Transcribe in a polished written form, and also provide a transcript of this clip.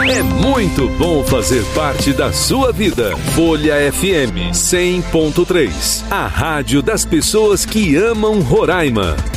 É muito bom fazer parte da sua vida. Folha FM 100.3, a rádio das pessoas que amam Roraima.